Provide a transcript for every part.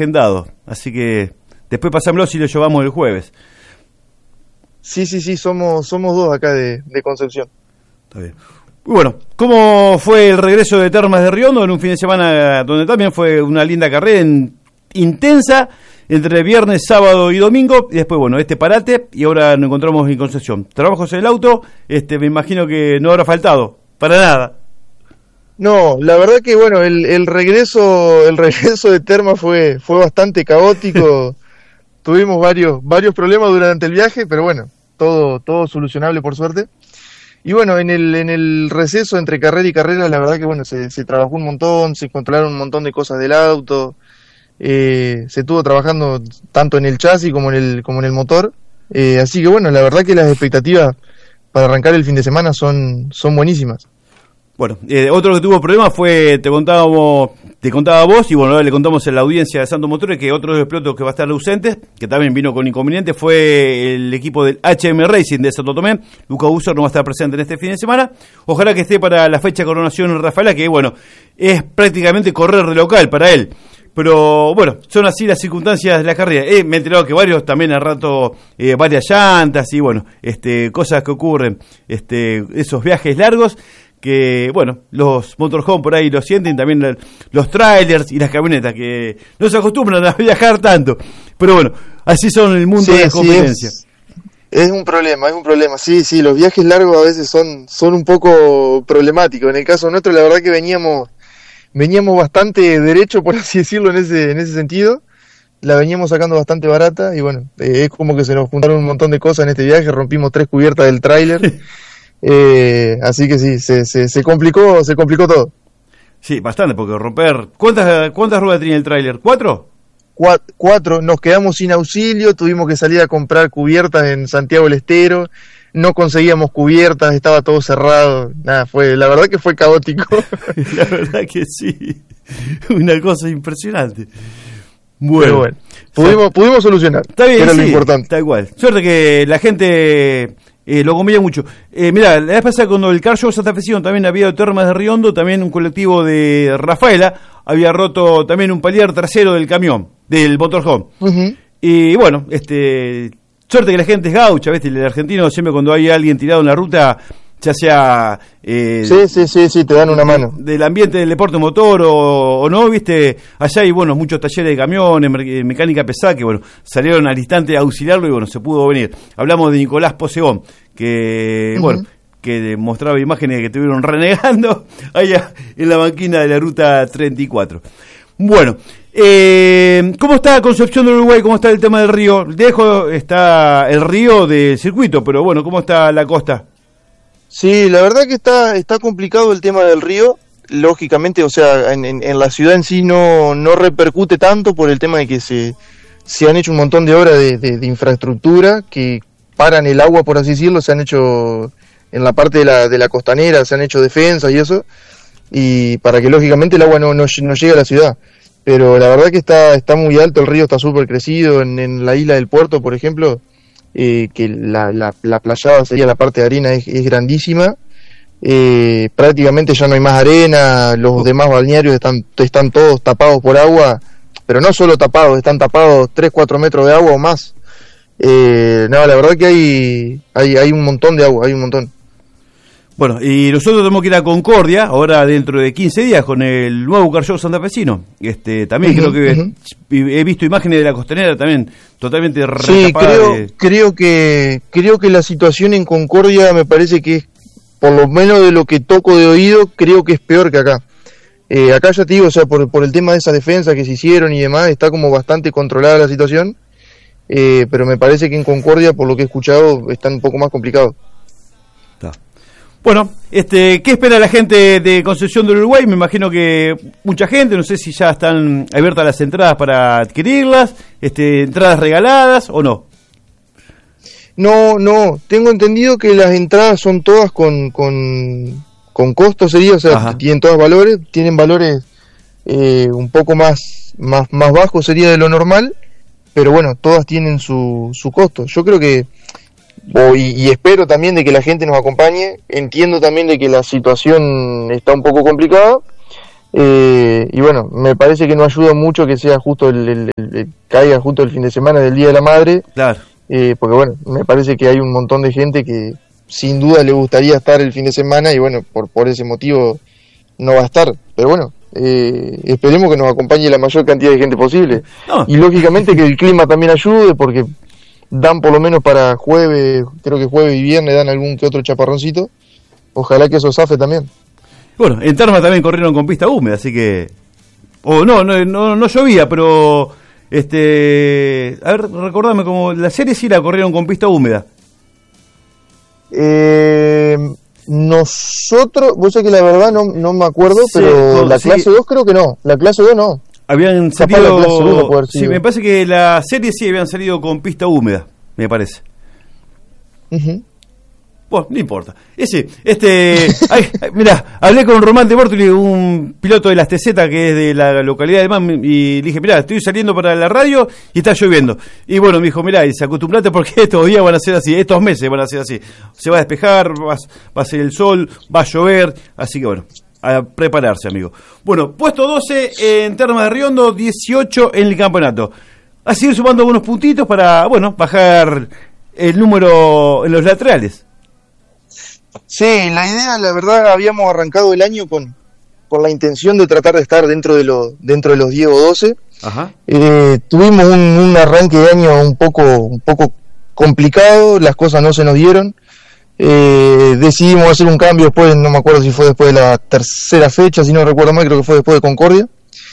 agendado. Así que después pasámoslo si lo llevamos el jueves. Sí, somos dos acá de Concepción. Está bien. Bueno, ¿cómo fue el regreso de Termas de Riondo en un fin de semana donde también fue una linda carrera intensa entre viernes, sábado y domingo? Y después, bueno, parate y ahora nos encontramos en Concepción. Trabajos en el auto, me imagino que no habrá faltado, para nada. No, la verdad que bueno, el regreso de Termas fue bastante caótico. Tuvimos varios problemas durante el viaje, pero bueno, todo solucionable por suerte. Y bueno, en el receso entre carrera y carrera, la verdad que bueno, se trabajó un montón, se controlaron un montón de cosas del auto, se estuvo trabajando tanto en el chasis como en el motor, así que bueno, la verdad que las expectativas para arrancar el fin de semana son buenísimas. Bueno, otro que tuvo problemas fue, te contaba vos, y bueno, ahora le contamos a la audiencia de Santos Motores que otro de los pilotos que va a estar ausente, que también vino con inconveniente, fue el equipo del HM Racing de Santo Tomé. Luca Busser no va a estar presente en este fin de semana. Ojalá que esté para la fecha de coronación en Rafaela, que bueno, es prácticamente correr de local para él. Pero bueno, son así las circunstancias de la carrera. Me he enterado que varios también al rato, varias llantas y bueno, cosas que ocurren, esos viajes largos, que bueno, los motorhome por ahí lo sienten, también los trailers y las camionetas que no se acostumbran a viajar tanto, pero bueno, así son el mundo de la competencia. Es un problema, sí, los viajes largos a veces son un poco problemáticos. En el caso nuestro la verdad que veníamos bastante derecho, por así decirlo, en ese sentido. La veníamos sacando bastante barata y bueno, es como que se nos juntaron un montón de cosas en este viaje, rompimos 3 cubiertas del tráiler. Así que sí, se complicó todo. Sí, bastante, porque romper... ¿Cuántas ruedas tenía el tráiler? ¿4? 4, nos quedamos sin auxilio, tuvimos que salir a comprar cubiertas en Santiago del Estero, no conseguíamos cubiertas, estaba todo cerrado, la verdad que fue caótico. La verdad que sí, una cosa impresionante. Bueno, pudimos solucionar, está bien, era sí, lo importante. Está igual. Suerte que la gente... lo comía mucho. Mirá, la vez pasada cuando el Car Show santafesino también había de Termas de Riondo, también un colectivo de Rafaela había roto también un palier trasero del camión, del motorhome. Uh-huh. Y bueno, suerte que la gente es gaucha, ¿ves? El argentino siempre cuando hay alguien tirado en la ruta, ya sea... Sí, te dan una mano. Del ambiente del deporte motor o no, ¿viste? Allá hay, bueno, muchos talleres de camiones, mecánica pesada, que, bueno, salieron al instante a auxiliarlo y, bueno, se pudo venir. Hablamos de Nicolás Poseón, que, uh-huh, bueno, que mostraba imágenes que estuvieron renegando allá en la banquina de la ruta 34. Bueno, ¿cómo está Concepción del Uruguay? ¿Cómo está el tema del río? Lejos está el río del circuito, pero, bueno, ¿cómo está la costa? Sí, la verdad que está complicado el tema del río. Lógicamente, o sea, en la ciudad en sí no repercute tanto por el tema de que se han hecho un montón de obras de infraestructura que paran el agua, por así decirlo. Se han hecho en la parte de la costanera, se han hecho defensas y eso, y para que lógicamente el agua no llegue a la ciudad. Pero la verdad que está muy alto, el río está súper crecido. En la isla del Puerto, por ejemplo, que la playada sería la parte de arena es grandísima, prácticamente ya no hay más arena, los demás balnearios están todos tapados por agua, pero no solo tapados, están tapados 3-4 metros de agua o más. La verdad que hay un montón de agua, hay un montón. Bueno, y nosotros tenemos que ir a Concordia, ahora dentro de 15 días, con el nuevo Car Show santafesino. También creo que he visto imágenes de la costanera también, totalmente retapada. Sí, creo que la situación en Concordia me parece que es, por lo menos de lo que toco de oído, creo que es peor que acá. Acá ya te digo, o sea, por el tema de esa defensa que se hicieron y demás, está como bastante controlada la situación, pero me parece que en Concordia, por lo que he escuchado, está un poco más complicado. Bueno, ¿qué espera la gente de Concepción del Uruguay? Me imagino que mucha gente, no sé si ya están abiertas las entradas para adquirirlas, entradas regaladas o no. No, tengo entendido que las entradas son todas con costo, sería, o sea, ajá, tienen todos tienen valores un poco más bajos sería de lo normal, pero bueno, todas tienen su costo. Yo creo que y espero también de que la gente nos acompañe. Entiendo también de que la situación está un poco complicada, Y bueno, me parece que no ayuda mucho que sea justo caiga justo el fin de semana del Día de la Madre. Claro. Porque bueno, me parece que hay un montón de gente que sin duda le gustaría estar el fin de semana y bueno, por ese motivo no va a estar. Pero bueno, esperemos que nos acompañe la mayor cantidad de gente posible. No. Y lógicamente que el clima también ayude, porque dan por lo menos para jueves, creo que jueves y viernes dan algún que otro chaparroncito. Ojalá que eso zafe también. Bueno, en Tarma también corrieron con pista húmeda, así que... no llovía, pero... a ver, recordame, como la serie sí la corrieron con pista húmeda. Nosotros, vos sabés que la verdad no me acuerdo, sí, pero la clase 2 creo que no, la clase 2 no. Habían salido... Sí, me parece que la serie sí habían salido con pista húmeda, me parece. Uh-huh. Bueno, no importa. Mirá, hablé con Román de Bortoli, un piloto de las TZ que es de la localidad de Man, y le dije, mirá, estoy saliendo para la radio y está lloviendo. Y bueno, me dijo, mirá, y se acostumbrate porque estos días van a ser así, estos meses van a ser así. Se va a despejar, va a ser el sol, va a llover, así que bueno, a prepararse, amigo. Bueno, puesto 12 en Termas de Riondo, 18 en el campeonato. A seguir sumando algunos puntitos para, bueno, bajar el número en los laterales. Sí, la idea, la verdad, habíamos arrancado el año con la intención de tratar de estar dentro de los 10 o 12. Ajá. Tuvimos un arranque de año un poco complicado, las cosas no se nos dieron. Decidimos hacer un cambio después, no me acuerdo si fue después de la tercera fecha, si no recuerdo mal, creo que fue después de Concordia.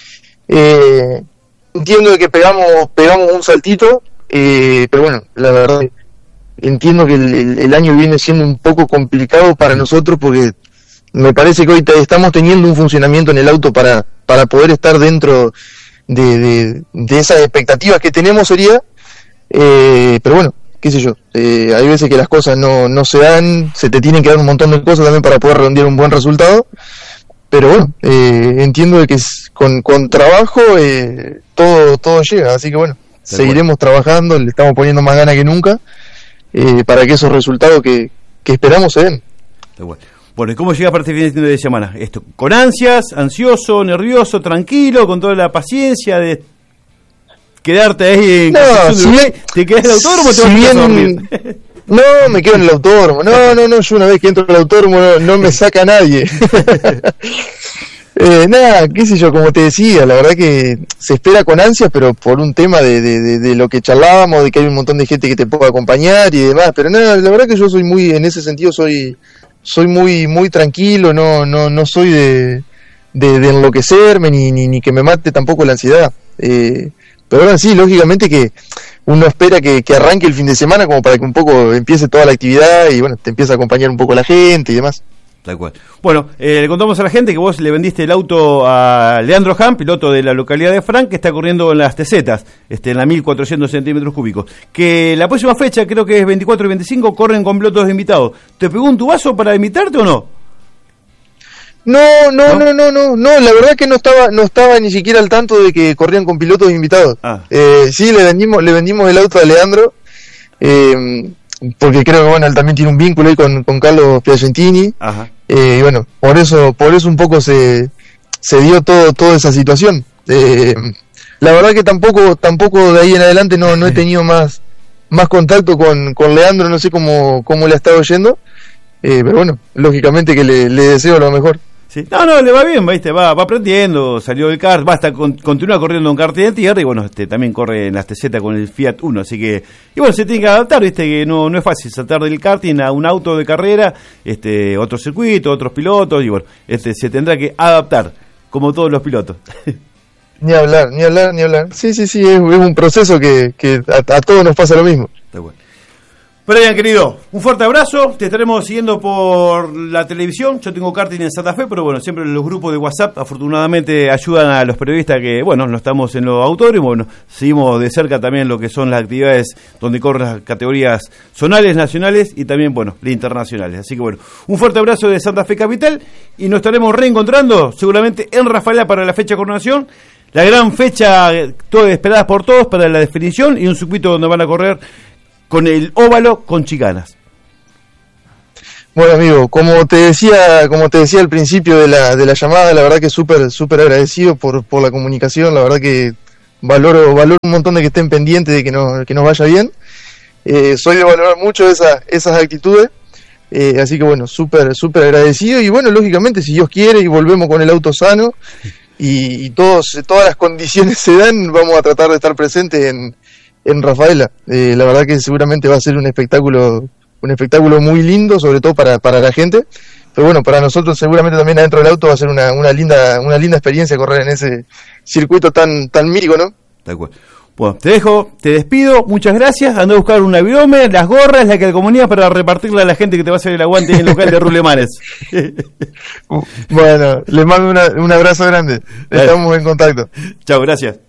Entiendo de que pegamos un saltito, pero bueno, la verdad entiendo que el año viene siendo un poco complicado para nosotros, porque me parece que hoy estamos teniendo un funcionamiento en el auto para poder estar dentro de esas expectativas que tenemos, sería, pero bueno, qué sé yo, hay veces que las cosas no se dan, se te tienen que dar un montón de cosas también para poder redondear un buen resultado, pero bueno, entiendo de que con trabajo todo llega, así que bueno, seguiremos trabajando, le estamos poniendo más ganas que nunca, para que esos resultados que esperamos se den. Bueno, ¿y cómo llegas para este fin de semana? Esto, ¿con ansias, ansioso, nervioso, tranquilo, con toda la paciencia de quedarte ahí en ¿Te quedas en el autódromo o te vas a dormir? No, me quedo en el autódromo. No, yo una vez que entro en el autódromo no me saca nadie. Nada, qué sé yo, como te decía, la verdad que se espera con ansias, pero por un tema de lo que charlábamos, de que hay un montón de gente que te puede acompañar y demás, pero nada, la verdad que yo soy muy, en ese sentido soy muy tranquilo, no soy de enloquecerme ni que me mate tampoco la ansiedad, pero ahora sí, lógicamente que uno espera que arranque el fin de semana como para que un poco empiece toda la actividad y bueno, te empieza a acompañar un poco la gente y demás. Tal cual. Bueno, le contamos a la gente que vos le vendiste el auto a Leandro Ham, piloto de la localidad de Frank, que está corriendo en las TZs, en la 1400 centímetros cúbicos. Que la próxima fecha, creo que es 24 y 25, corren con pilotos invitados. ¿Te pegó un tubazo para invitarte o no? No, la verdad que no estaba ni siquiera al tanto de que corrían con pilotos invitados. Sí, le vendimos el auto a Leandro, porque creo que bueno, él también tiene un vínculo ahí con Carlos Piacentini. Ajá. Y bueno, por eso un poco se dio toda esa situación. La verdad que tampoco de ahí en adelante no he tenido más contacto con Leandro, no sé cómo le ha estado yendo, pero bueno, lógicamente que le deseo lo mejor. Sí. No, le va bien, ¿viste? Va aprendiendo, salió del kart, continúa corriendo en kart de tierra y bueno, también corre en las TZ con el Fiat Uno, así que, y bueno, se tiene que adaptar, ¿viste? Que no es fácil saltar del karting a un auto de carrera, otro circuito, otros pilotos, y bueno, se tendrá que adaptar, como todos los pilotos. Ni hablar. Sí, es un proceso que a todos nos pasa lo mismo. Está bueno. Brian, querido, un fuerte abrazo, te estaremos siguiendo por la televisión, yo tengo karting en Santa Fe, pero bueno, siempre los grupos de WhatsApp afortunadamente ayudan a los periodistas que, bueno, no estamos en los autódromos, bueno, seguimos de cerca también lo que son las actividades donde corren las categorías zonales, nacionales y también, bueno, las internacionales, así que bueno, un fuerte abrazo de Santa Fe Capital y nos estaremos reencontrando seguramente en Rafaela para la fecha de coronación, la gran fecha toda esperada por todos para la definición y un circuito donde van a correr con el óvalo con chicanas. Bueno, amigo, como te decía al principio de la llamada, la verdad que súper agradecido por la comunicación. La verdad que valoro un montón de que estén pendientes de que nos vaya bien. Soy de valorar mucho esas actitudes. Así que bueno, súper agradecido. Y bueno, lógicamente, si Dios quiere y volvemos con el auto sano y todas las condiciones se dan, vamos a tratar de estar presentes en Rafaela. La verdad que seguramente va a ser un espectáculo muy lindo, sobre todo para la gente. Pero bueno, para nosotros seguramente también adentro del auto va a ser una linda experiencia correr en ese circuito tan mítico, ¿no? De acuerdo. Bueno, te despido, muchas gracias. Ando a buscar un avirome, las gorras, la calcomanía para repartirla a la gente que te va a hacer el aguante en el local de Rulemanes. Bueno, les mando un abrazo grande. Estamos en contacto. Chao, gracias.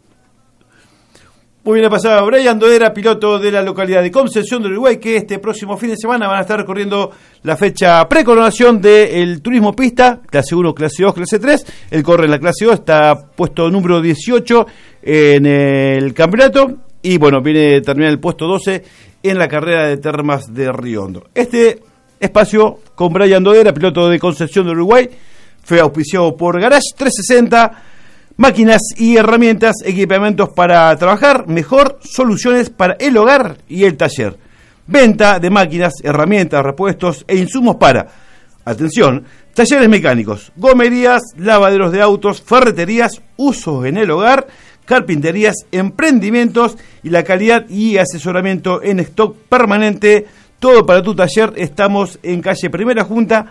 Muy bien, pasaba Brian Dodera, piloto de la localidad de Concepción del Uruguay, que este próximo fin de semana van a estar corriendo la fecha precoronación del turismo pista, clase 1, clase 2, clase 3. Él corre en la clase 2, está puesto número 18 en el campeonato y bueno, viene a terminar el puesto 12 en la carrera de Termas de Río Hondo. Este espacio con Brian Dodera, piloto de Concepción del Uruguay, fue auspiciado por Garage 360. Máquinas y herramientas, equipamientos para trabajar mejor, soluciones para el hogar y el taller. Venta de máquinas, herramientas, repuestos e insumos para, atención, talleres mecánicos, gomerías, lavaderos de autos, ferreterías, usos en el hogar, carpinterías, emprendimientos y la calidad y asesoramiento en stock permanente. Todo para tu taller. Estamos en calle Primera Junta,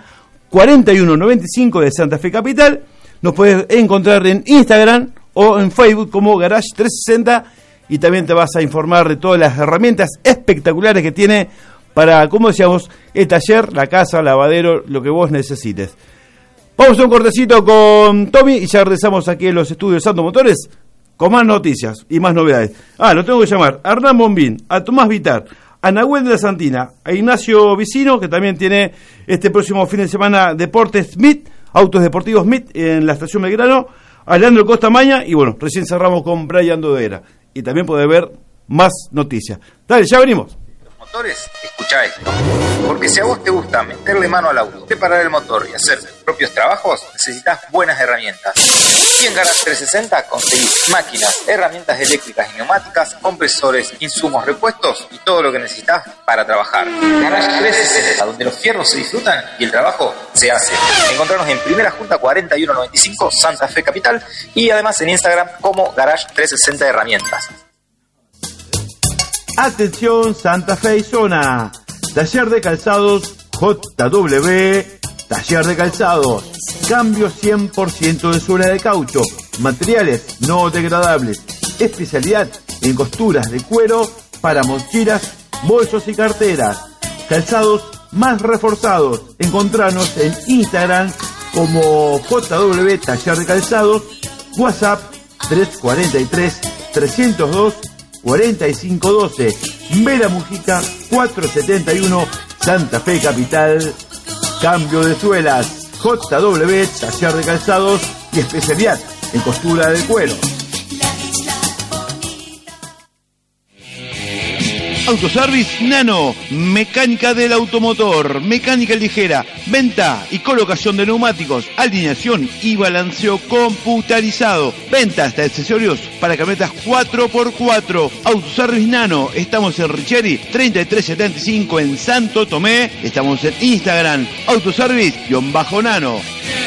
4195 de Santa Fe Capital. Nos puedes encontrar en Instagram o en Facebook como Garage 360 y también te vas a informar de todas las herramientas espectaculares que tiene para, como decíamos, el taller, la casa, lavadero, lo que vos necesites. Vamos a un cortecito con Tommy y ya regresamos aquí en los estudios Santo Motores con más noticias y más novedades. Lo tengo que llamar a Hernán Bombín, a Tomás Vitar, a Nahuel de la Santina, a Ignacio Vicino, que también tiene este próximo fin de semana Deportes Smith, Autos Deportivos Smith en la estación Belgrano, a Leandro Costa Maña y bueno, recién cerramos con Brian Dodera y también podés ver más noticias. Dale, ya venimos. Los motores, escuchá esto, porque si a vos te gusta meterle mano al auto, preparar el motor y hacer tus propios trabajos, necesitas buenas herramientas. Y en Garage 360 conseguís máquinas, herramientas eléctricas y neumáticas, compresores, insumos, repuestos y todo lo que necesitas para trabajar. Garage 360, donde los fierros se disfrutan y el trabajo se hace. Encontrarnos en Primera Junta 4195, Santa Fe Capital, y además en Instagram como Garage 360 Herramientas. Atención Santa Fe y zona. Taller de calzados JW. Taller de calzados. Cambio 100% de suela de caucho. Materiales no degradables. Especialidad en costuras de cuero para mochilas, bolsos y carteras. Calzados más reforzados. Encontranos en Instagram como JW Taller de Calzados. WhatsApp 343-302-4512. Vera Mujica 471 Santa Fe Capital. Cambio de suelas. JW Taller de Calzados y especialidad en costura de cuero. Autoservice Nano, mecánica del automotor, mecánica ligera, venta y colocación de neumáticos, alineación y balanceo computarizado, ventas de accesorios para camionetas 4x4. Autoservice Nano, estamos en Richeri 3375 en Santo Tomé, estamos en Instagram, autoservice-nano.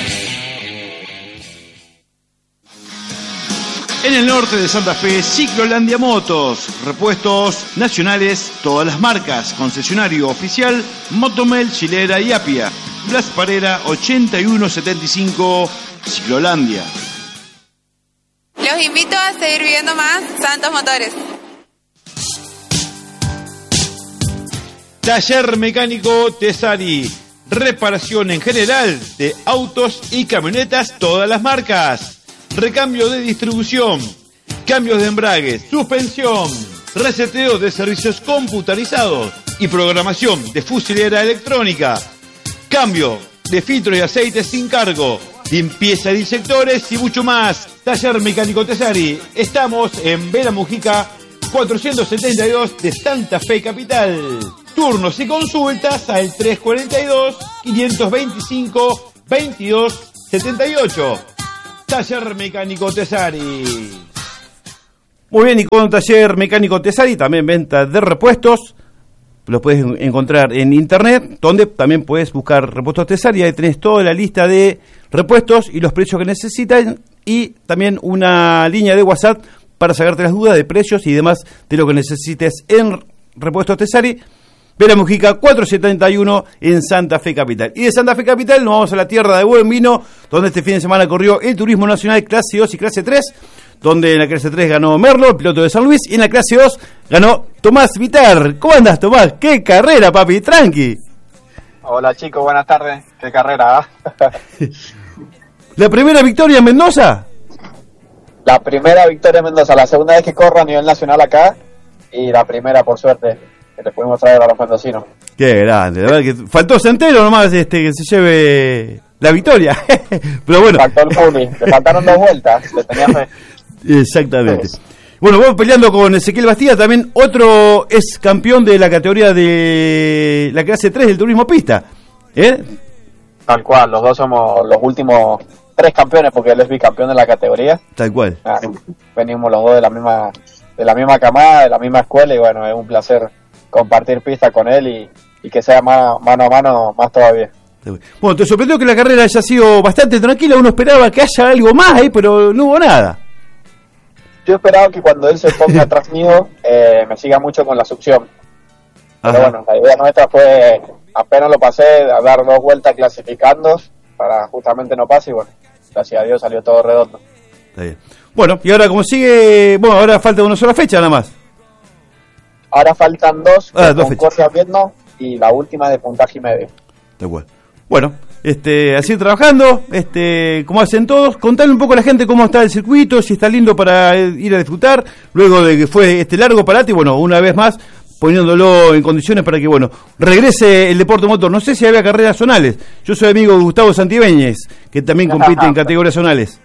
En el norte de Santa Fe, Ciclolandia Motos, repuestos nacionales, todas las marcas, concesionario oficial, Motomel, Chilera y Apia. Blas Parera 8175, Ciclolandia. Los invito a seguir viendo más Santos Motores. Taller Mecánico Tesari, reparación en general de autos y camionetas, todas las marcas. Recambio de distribución, cambios de embrague, suspensión, reseteo de servicios computarizados y programación de fusilera electrónica, cambio de filtro y aceite sin cargo, limpieza de inyectores y mucho más. Taller Mecánico Tesari, estamos en Vera Mujica 472 de Santa Fe Capital. Turnos y consultas al 342-525-2278. Taller Mecánico Tesari. Muy bien, y con Taller Mecánico Tesari, también venta de repuestos. Los puedes encontrar en internet, donde también puedes buscar repuestos Tesari. Ahí tenés toda la lista de repuestos y los precios que necesitan. Y también una línea de WhatsApp para sacarte las dudas de precios y demás de lo que necesites en repuestos Tesari. Vera Mujica 471 en Santa Fe Capital. Y de Santa Fe Capital nos vamos a la tierra de buen vino, donde este fin de semana corrió el Turismo Nacional clase 2 y clase 3, donde en la clase 3 ganó Merlo, el piloto de San Luis, y en la clase 2 ganó Tomás Vitar. ¿Cómo andás, Tomás? ¡Qué carrera, papi! Tranqui. Hola, chicos, buenas tardes. ¡Qué carrera! ¿La primera victoria en Mendoza? La primera victoria en Mendoza, la segunda vez que corro a nivel nacional acá, y la primera, por suerte, que le pudimos traer a los mendocinos. Qué grande, la verdad que faltó Centeno nomás que se lleve la victoria. Pero bueno. Faltó el Juli, le faltaron 2 vueltas, le tenía fe. Exactamente. Sí. Bueno, vamos peleando con Ezequiel Bastida, también otro es campeón de la categoría de la clase 3 del turismo pista. Tal cual, los dos somos los últimos 3 campeones, porque él es bicampeón de la categoría. Tal cual. Venimos los dos de la misma camada, de la misma escuela, y bueno, es un placer compartir pista con él y que sea mano a mano más todavía. Bueno, te sorprendió que la carrera haya sido bastante tranquila, uno esperaba que haya algo más ahí, pero no hubo nada. Yo esperaba que cuando él se ponga atrás mío, me siga mucho con la succión. Pero Ajá. bueno, la idea nuestra fue, apenas lo pasé, a dar 2 vueltas clasificando, para justamente no pase, y bueno, gracias a Dios salió todo redondo. Está bien. Bueno, y ahora como sigue, bueno, ahora falta una sola fecha nada más. Ahora faltan 2, dos Concordia Vietnam, y la última de puntaje y medio. Está igual. Bueno, así trabajando, como hacen todos, contale un poco a la gente cómo está el circuito, si está lindo para ir a disfrutar, luego de que fue este largo parate, y bueno, una vez más, poniéndolo en condiciones para que, bueno, regrese el deporte motor. No sé si había carreras zonales. Yo soy amigo de Gustavo Santibéñez, que también compite en categorías zonales.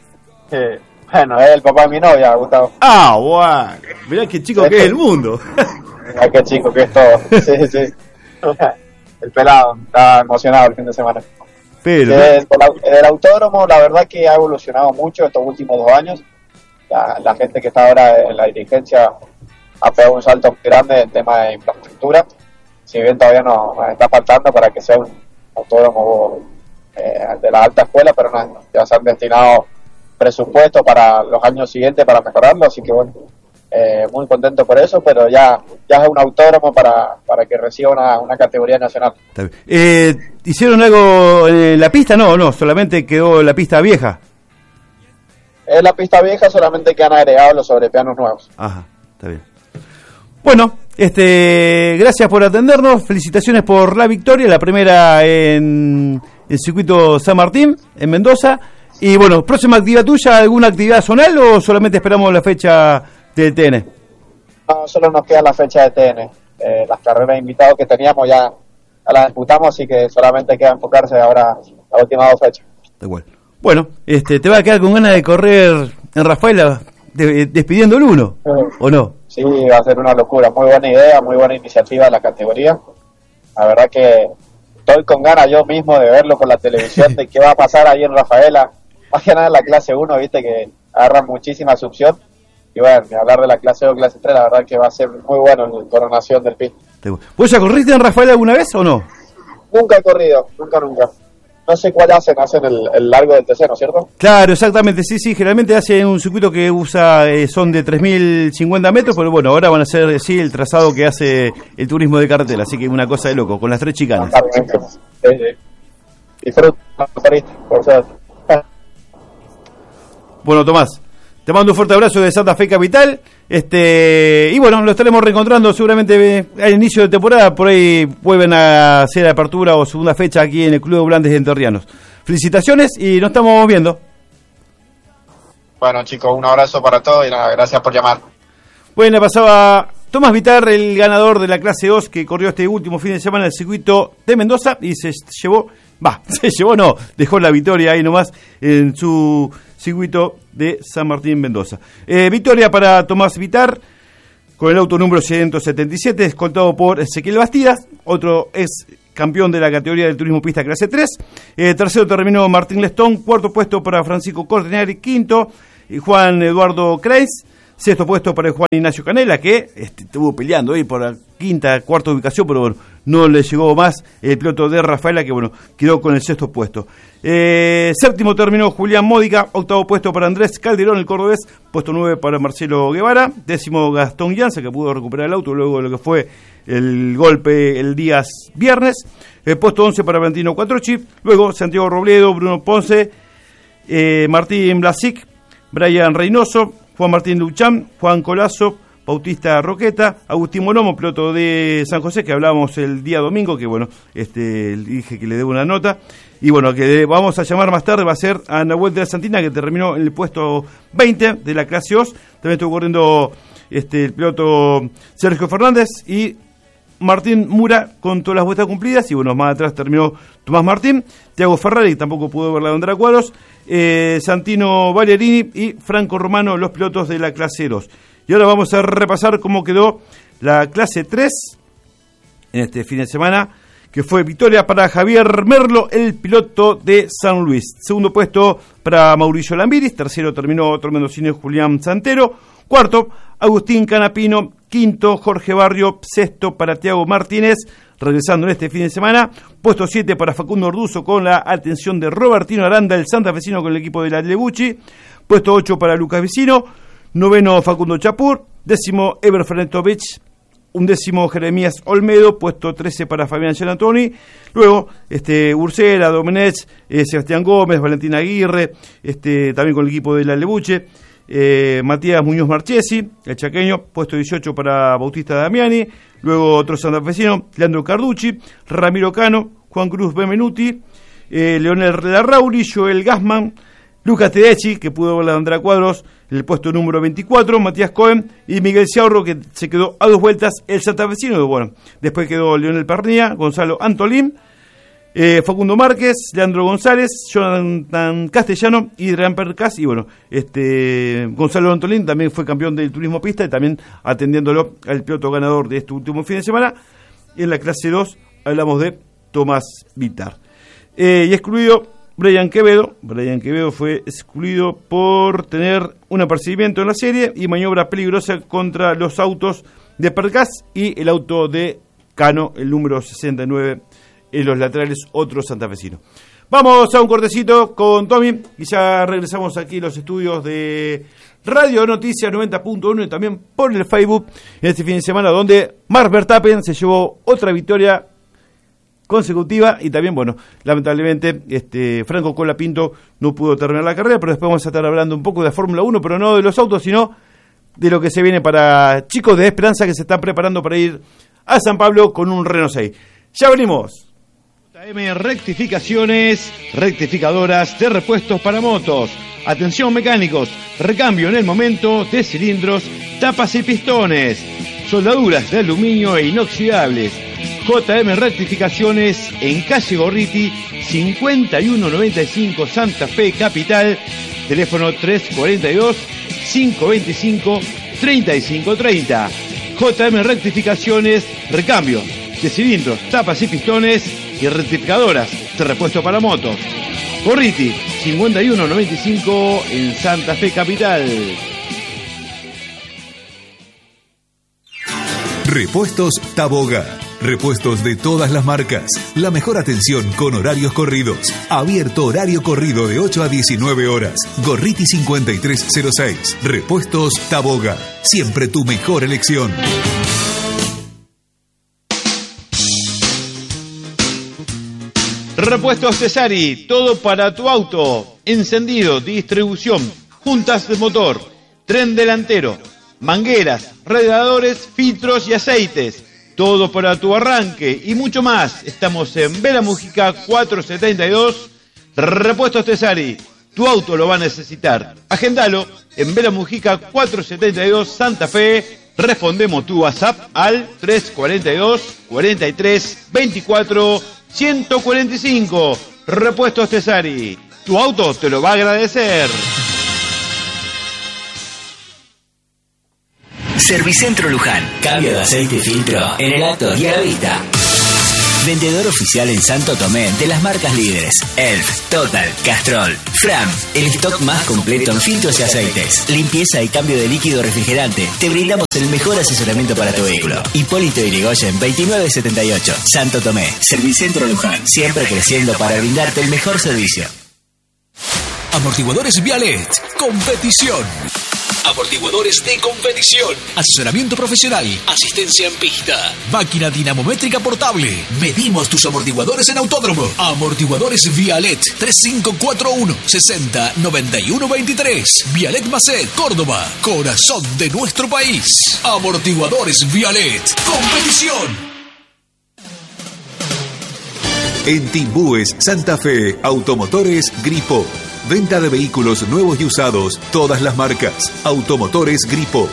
Bueno, es el papá de mi novia, Gustavo. Ah, guau. Mirá qué chico que es el mundo. Mirá qué chico que es todo. Sí, sí. El pelado, está emocionado el fin de semana. Pero el autódromo, la verdad que ha evolucionado mucho estos últimos 2 años. La gente que está ahora en la dirigencia ha pegado un salto muy grande en tema de infraestructura. Si bien todavía nos está faltando para que sea un autódromo de la alta escuela, pero ya se han destinado presupuestos para los años siguientes para mejorarlo, así que bueno, muy contento por eso, pero ya es un autódromo para que reciba una categoría nacional. ¿Hicieron algo en la pista? No, solamente quedó la pista vieja. Es la pista vieja, solamente que han agregado los sobrepianos nuevos. Ajá, está bien. Bueno, gracias por atendernos, felicitaciones por la victoria, la primera en el circuito San Martín, en Mendoza. Y bueno, próxima actividad tuya, ¿alguna actividad zonal o solamente esperamos la fecha del TN? No, solo nos queda la fecha de TN. Las carreras de invitados que teníamos ya las disputamos, así que solamente queda enfocarse ahora la última 2 fechas. Da igual. Bueno, ¿te va a quedar con ganas de correr en Rafaela despidiendo el 1? ¿O no? Sí, va a ser una locura. Muy buena idea, muy buena iniciativa de la categoría. La verdad que estoy con ganas yo mismo de verlo por la televisión, de qué va a pasar ahí en Rafaela. Más que nada en la clase 1, viste que agarran muchísima succión. Y bueno, hablar de la clase 2 o clase 3, la verdad que va a ser muy bueno la coronación del PIN. ¿Vos ya corriste en Rafaela alguna vez o no? Nunca he corrido, nunca. No sé cuál hacen el largo del TC, ¿no es cierto? Claro, exactamente, sí, generalmente hacen un circuito que usa, son de 3.050 metros, pero bueno, ahora van a hacer, sí, el trazado que hace el turismo de carretera, así que una cosa de loco, con las 3 chicanas. Disfruta, por suerte. Bueno, Tomás, te mando un fuerte abrazo de Santa Fe Capital, y bueno, lo estaremos reencontrando seguramente al inicio de temporada, por ahí vuelven a hacer apertura o segunda fecha aquí en el Club de Blandes de Enterrianos. Felicitaciones y nos estamos viendo. Bueno, chicos, un abrazo para todos y nada, gracias por llamar. Bueno, pasaba Tomás Vitar, el ganador de la clase 2 que corrió este último fin de semana en el circuito de Mendoza y dejó la victoria ahí nomás en su circuito de San Martín, Mendoza. Victoria para Tomás Vitar, con el auto número 177, escoltado por Ezequiel Bastidas, otro ex campeón de la categoría del turismo pista clase 3. Tercero terminó Martín Lestón, cuarto puesto para Francisco Cordenari, quinto Juan Eduardo Kreis, sexto puesto para Juan Ignacio Canela, que estuvo peleando ahí por la quinta, cuarta ubicación, pero bueno, no le llegó más el piloto de Rafaela, que bueno, quedó con el sexto puesto. Séptimo terminó Julián Módica, octavo puesto para Andrés Calderón, el cordobés, puesto 9 para Marcelo Guevara, décimo Gastón Llanza, que pudo recuperar el auto luego de lo que fue el golpe el día viernes, puesto 11 para Valentino Quattrochi, luego Santiago Robledo, Bruno Ponce, Martín Blasic, Brian Reynoso, Juan Martín Luchán, Juan Colazo, Bautista Roqueta, Agustín Monomo, piloto de San José, que hablábamos el día domingo, que bueno, dije que le debo una nota, y bueno, que vamos a llamar más tarde, va a ser a Nahuel de la Santina, que terminó en el puesto 20 de la clase OS, también estuvo corriendo el piloto Sergio Fernández, y Martín Mura con todas las vueltas cumplidas, y bueno, más atrás terminó Tomás Martín, Thiago Ferrari, que tampoco pudo ver la bandera a cuadros, Santino Ballerini y Franco Romano, los pilotos de la clase 2. Y ahora vamos a repasar cómo quedó la clase 3 en este fin de semana, que fue victoria para Javier Merlo, el piloto de San Luis. Segundo puesto para Mauricio Lambiris, tercero terminó otro mendocino Julián Santero, cuarto Agustín Canapino, quinto Jorge Barrio, sexto para Tiago Martínez, regresando en este fin de semana, puesto 7 para Facundo Orduzo con la atención de Robertino Aranda, el santafesino con el equipo de la Lebucci, puesto 8 para Lucas Vicino, noveno Facundo Chapur, décimo Eber Fernetovich, undécimo Jeremías Olmedo, puesto 13 para Fabián Gianantoni, luego Ursera, Domenech, Sebastián Gómez, Valentín Aguirre, también con el equipo de la Lebucci, Matías Muñoz Marchesi, el chaqueño, puesto 18 para Bautista Damiani, luego otro santafesino, Leandro Carducci, Ramiro Cano, Juan Cruz Benvenuti, Leonel Larrauri, Joel Gassman, Lucas Tedeschi, que pudo ver la bandera cuadros, el puesto número 24, Matías Cohen y Miguel Ciaurro, que se quedó a 2 vueltas, el santafesino, bueno, después quedó Leonel Pernía, Gonzalo Antolín, Facundo Márquez, Leandro González, Jonathan Castellano y Adrián Percas, y bueno, Gonzalo Antolín también fue campeón del turismo pista y también atendiéndolo al piloto ganador de este último fin de semana. Y en la clase 2 hablamos de Tomás Vitar. Y excluido Brian Quevedo fue excluido por tener un apercibimiento en la serie y maniobra peligrosa contra los autos de Percas y el auto de Cano, el número 69, en los laterales, otro santafesino. Vamos a un cortecito con Tommy y ya regresamos aquí a los estudios de Radio Noticias 90.1 y también por el Facebook en este fin de semana, donde Marc Verstappen se llevó otra victoria consecutiva y también, bueno, lamentablemente Franco Colapinto no pudo terminar la carrera, pero después vamos a estar hablando un poco de la Fórmula 1, pero no de los autos, sino de lo que se viene para chicos de Esperanza que se están preparando para ir a San Pablo con un Renault 6. Ya venimos. JM Rectificaciones, rectificadoras de repuestos para motos. Atención mecánicos, recambio en el momento de cilindros, tapas y pistones, soldaduras de aluminio e inoxidables. JM Rectificaciones en calle Gorriti, 5195 Santa Fe Capital, teléfono 342-525-3530. JM Rectificaciones, recambio de cilindros, tapas y pistones y rectificadoras de repuesto para motos. Gorriti, 5195 en Santa Fe Capital. Repuestos Taboga. Repuestos de todas las marcas. La mejor atención con horarios corridos. Abierto horario corrido de 8 a 19 horas. Gorriti 5306. Repuestos Taboga. Siempre tu mejor elección. Repuestos Cesari, todo para tu auto, encendido, distribución, juntas de motor, tren delantero, mangueras, radiadores, filtros y aceites, todo para tu arranque y mucho más. Estamos en Vera Mujica 472, Repuestos Cesari, tu auto lo va a necesitar. Agendalo en Vera Mujica 472 Santa Fe. Respondemos tu WhatsApp al 342 43 24 145. Repuestos Cesari, tu auto te lo va a agradecer. Servicentro Luján. Cambio de aceite y filtro en el acto y a la vista. Vendedor oficial en Santo Tomé de las marcas líderes Elf, Total, Castrol, Fram. El stock más completo en filtros y aceites. Limpieza y cambio de líquido refrigerante. Te brindamos el mejor asesoramiento para tu vehículo. Hipólito Yrigoyen 2978, Santo Tomé. Servicentro Luján. Siempre creciendo para brindarte el mejor servicio. Amortiguadores Vialet. Competición. Amortiguadores de competición. Asesoramiento profesional. Asistencia en pista. Máquina dinamométrica portable. Medimos tus amortiguadores en autódromo. Amortiguadores Vialet. 3541 60 91 23. Vialet Macet, Córdoba. Corazón de nuestro país. Amortiguadores Vialet. Competición. En Timbúes, Santa Fe, Automotores Gripo. Venta de vehículos nuevos y usados, todas las marcas. Automotores Gripo,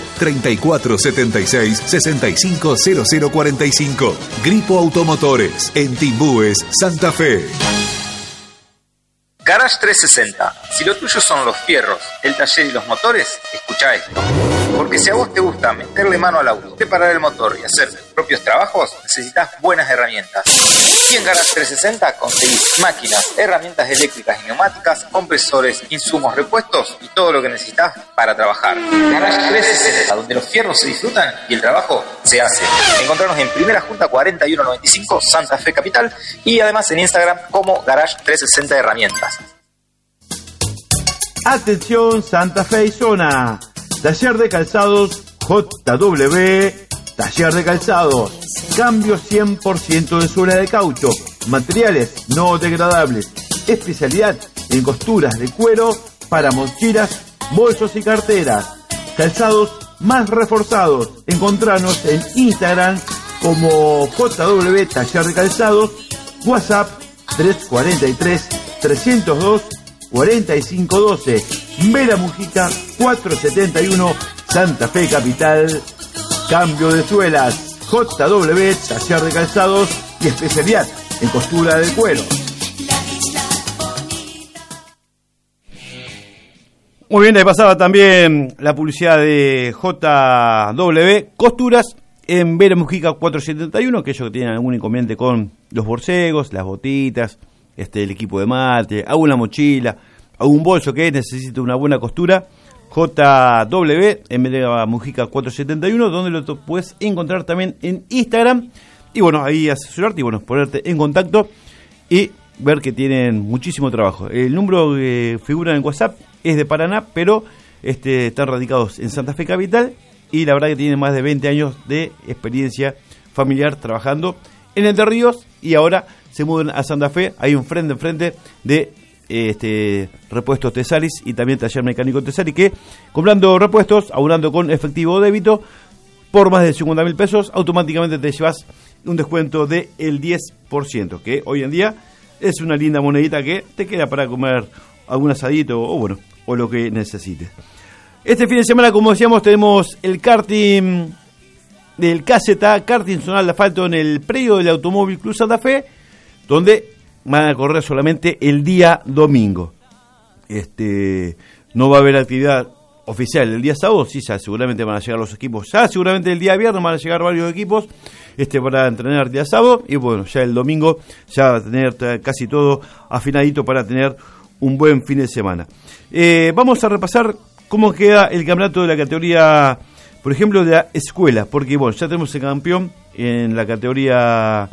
3476-650045. Gripo Automotores, en Timbúes, Santa Fe. Garage 360. Si lo tuyo son los fierros, el taller y los motores, escuchá esto. Porque si a vos te gusta meterle mano al auto, preparar el motor y hacer tus propios trabajos, necesitas buenas herramientas. Y en Garage 360 conseguís máquinas, herramientas eléctricas y neumáticas, compresores, insumos, repuestos y todo lo que necesitas para trabajar. Garage 360, donde los fierros se disfrutan y el trabajo se hace. Encontrarnos en Primera Junta 4195, Santa Fe Capital, y además en Instagram como Garage 360 Herramientas. Atención Santa Fe y zona. Taller de calzados JW. Taller de calzados. Cambio 100% de suela de caucho. Materiales no degradables. Especialidad en costuras de cuero para mochilas, bolsos y carteras. Calzados más reforzados. Encontranos en Instagram como JW Taller de Calzados. WhatsApp 343 302 4512. Vera Mujica 471, Santa Fe Capital. Cambio de suelas. JW Taller de Calzados y especialidad en costura de cuero. Muy bien, ahí pasaba también la publicidad de JW Costuras en Vera Mujica 471, aquellos que tienen algún inconveniente con los borcegos, las botitas, el equipo de mate, alguna mochila, algún bolso que necesite una buena costura. JW en Vera Mujica 471, donde lo puedes encontrar también en Instagram. Y bueno, ahí asesorarte y bueno, ponerte en contacto y ver que tienen muchísimo trabajo. El número que figura en WhatsApp es de Paraná, pero están radicados en Santa Fe Capital y la verdad que tienen más de 20 años de experiencia familiar trabajando en Entre Ríos y ahora se mudan a Santa Fe. Hay un frente de repuestos Tesalis y también taller mecánico Tesalis, que comprando repuestos, abonando con efectivo o débito por más de 50.000 pesos, automáticamente te llevas un descuento del 10%, que hoy en día es una linda monedita que te queda para comer algún asadito o lo que necesites. Este fin de semana, como decíamos, tenemos el karting del KZ, karting zonal de asfalto en el predio del Automóvil Club Santa Fe, donde van a correr solamente el día domingo. No va a haber actividad oficial el día sábado, sí, ya seguramente van a llegar los equipos, ya seguramente el día viernes van a llegar varios equipos para entrenar el día sábado, y bueno, ya el domingo ya va a tener casi todo afinadito para tener un buen fin de semana. Vamos a repasar cómo queda el campeonato de la categoría, por ejemplo, de la escuela, porque bueno, ya tenemos el campeón en la categoría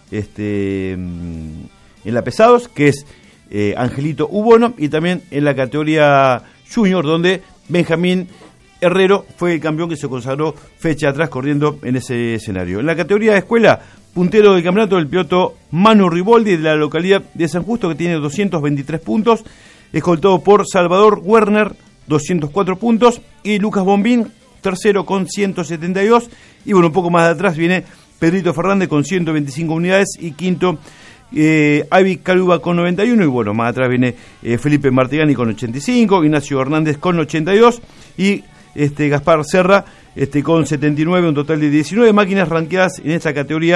en la pesados, que es Angelito Ubono, y también en la categoría junior, donde Benjamín Herrero fue el campeón que se consagró fecha atrás corriendo en ese escenario. En la categoría de escuela, puntero del campeonato, el piloto Manu Riboldi, de la localidad de San Justo, que tiene 223 puntos, escoltado por Salvador Werner, 204 puntos, y Lucas Bombín, tercero con 172, y bueno, un poco más de atrás viene Pedrito Fernández con 125 unidades, y quinto Avi Caluba con 91, y bueno, más atrás viene Felipe Martigani con 85, Ignacio Hernández con 82, y Gaspar Serra con 79, un total de 19 máquinas ranqueadas en esta categoría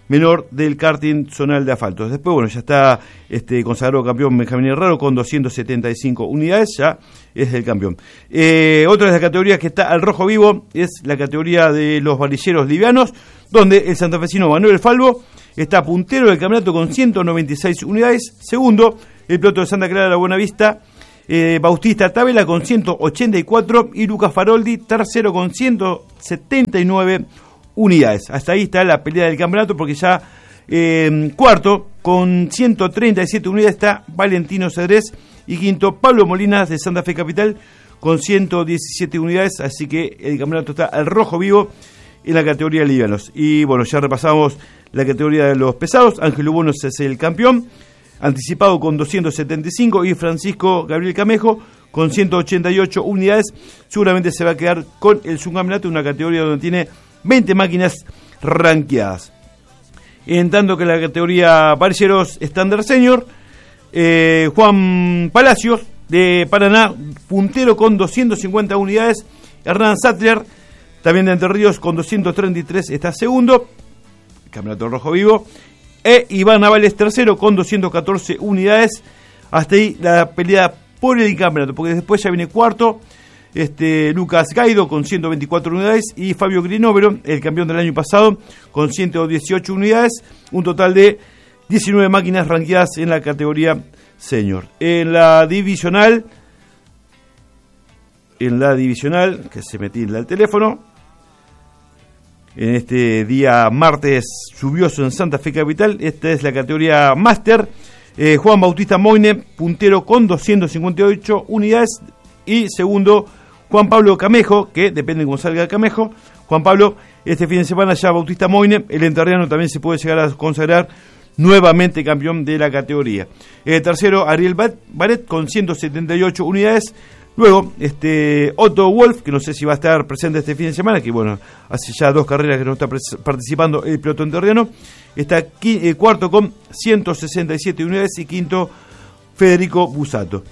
menor del karting zonal de asfaltos. Después, bueno, ya está consagrado campeón Benjamín Herrero con 275 unidades, ya es el campeón. Otra de las categorías que está al rojo vivo es la categoría de los varilleros livianos, donde el santafesino Manuel Falvo está puntero del campeonato con 196 unidades, segundo el piloto de Santa Clara de la Buenavista, Bautista Távela con 184 y Lucas Faroldi tercero con 179 unidades. Hasta ahí está la pelea del campeonato, porque ya cuarto con 137 unidades está Valentino Cedrés y quinto Pablo Molinas de Santa Fe Capital con 117 unidades, así que el campeonato está al rojo vivo en la categoría de livianos. Y bueno, ya repasamos la categoría de los pesados. Ángel Lubonos es el campeón, anticipado con 275, y Francisco Gabriel Camejo con 188 unidades. Seguramente se va a quedar con el subcampeonato, una categoría donde tiene 20 máquinas ranqueadas. En tanto que en la categoría parilleros estándar senior, Juan Palacios de Paraná, puntero con 250 unidades. Hernán Sattler, también de Entre Ríos, con 233, está segundo, campeonato rojo vivo. Iván Navales tercero con 214 unidades. Hasta ahí la pelea por el campeonato, porque después ya viene cuarto Lucas Gaido con 124 unidades y Fabio Grinovero, el campeón del año pasado, con 118 unidades, un total de 19 máquinas ranqueadas en la categoría senior. En la divisional, que se metí en el teléfono, en este día martes lluvioso en Santa Fe Capital, esta es la categoría máster. Juan Bautista Moine, puntero con 258 unidades, y segundo Juan Pablo Camejo, que depende cómo salga el Camejo. Juan Pablo, este fin de semana ya Bautista Moine, el entrerriano, también se puede llegar a consagrar nuevamente campeón de la categoría. Tercero, Ariel Baret con 178 unidades. Luego, Otto Wolf, que no sé si va a estar presente este fin de semana, que bueno, hace ya 2 carreras que no está participando el piloto entrerriano. Está cuarto con 167 unidades y quinto Federico Busato.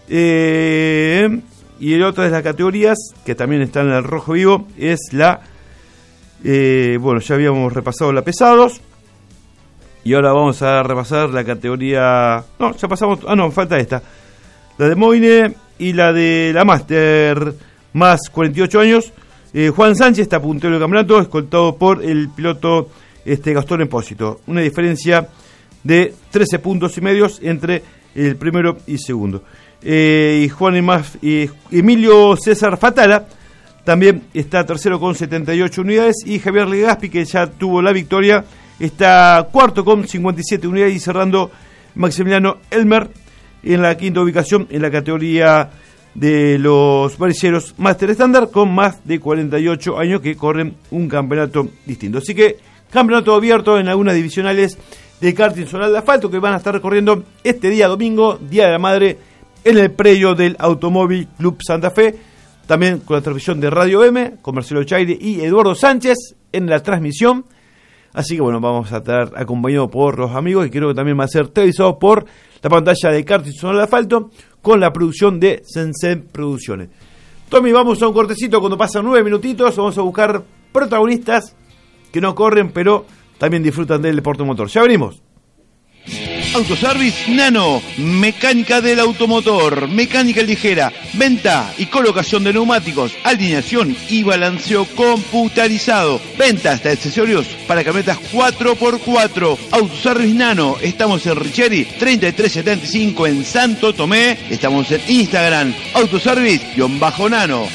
Y el otra de las categorías que también están en el rojo vivo es la, bueno, ya habíamos repasado la pesados, y ahora vamos a repasar la categoría, no, ya pasamos, falta esta, la de Moine y la de la Master más 48 años. Juan Sánchez está puntero del campeonato, escoltado por el piloto Gastón Espósito, una diferencia de 13 puntos y medios entre el primero y segundo. Y Emilio César Fatala también está tercero con 78 unidades, y Javier Legaspi, que ya tuvo la victoria, está cuarto con 57 unidades, y cerrando Maximiliano Elmer en la quinta ubicación en la categoría de los varilleros Master Estándar, con más de 48 años que corren un campeonato distinto. Así que campeonato abierto en algunas divisionales de karting zonal de asfalto que van a estar recorriendo este día domingo, Día de la Madre, en el predio del Automóvil Club Santa Fe, también con la transmisión de Radio M, con Marcelo Chaire y Eduardo Sánchez en la transmisión. Así que bueno, vamos a estar acompañados por los amigos, y creo que también va a ser televisado por la pantalla de karting zonal de asfalto, con la producción de Sensen Producciones. Tommy, vamos a un cortecito. Cuando pasan 9 minutitos vamos a buscar protagonistas que no corren, pero también disfrutan del deporte motor. Ya venimos. Autoservice Nano, mecánica del automotor, mecánica ligera, venta y colocación de neumáticos, alineación y balanceo computarizado, ventas de accesorios para camionetas 4x4. Autoservice Nano, estamos en Richeri 3375 en Santo Tomé, estamos en Instagram, Autoservice-Nano.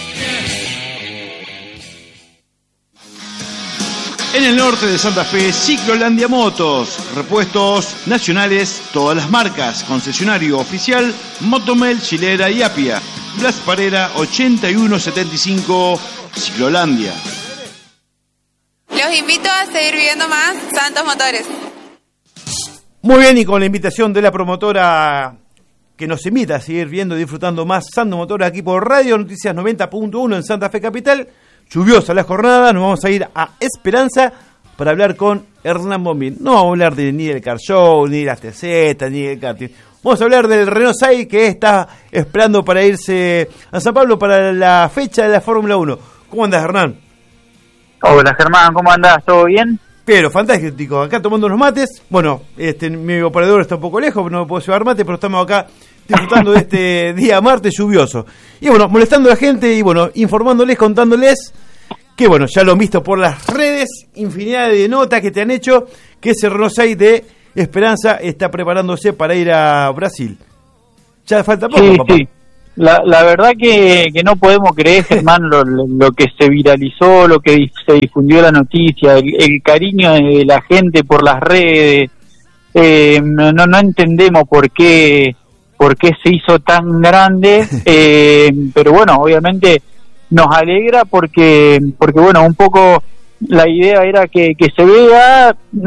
En el norte de Santa Fe, Ciclolandia Motos, repuestos nacionales, todas las marcas, concesionario oficial, Motomel, Chilera y Apia. Blas Parera 8175, Ciclolandia. Los invito a seguir viendo más Santos Motores. Muy bien, y con la invitación de la promotora que nos invita a seguir viendo y disfrutando más Santos Motores aquí por Radio Noticias 90.1 en Santa Fe Capital. Lluviosa la jornada, nos vamos a ir a Esperanza para hablar con Hernán Bombín. No vamos a hablar ni del Car Show, ni de las TZ, ni del karting. Vamos a hablar del Renault 6, que está esperando para irse a San Pablo para la fecha de la Fórmula 1. ¿Cómo andás, Hernán? Hola, Germán, ¿cómo andás? ¿Todo bien? Pero, fantástico. Acá tomando unos mates. Bueno, mi operador está un poco lejos, no puedo llevar mate, pero estamos acá disfrutando de este día martes lluvioso. Y bueno, molestando a la gente y bueno, informándoles, contándoles que bueno, ya lo han visto por las redes, infinidad de notas que te han hecho, que ese Renault 6 de Esperanza está preparándose para ir a Brasil. Ya falta poco, sí, papá. Sí. La verdad que no podemos creer, Germán, lo que se viralizó, lo que se difundió la noticia, el cariño de la gente por las redes. No entendemos por qué se hizo tan grande, pero bueno, obviamente nos alegra porque bueno, un poco la idea era que se vea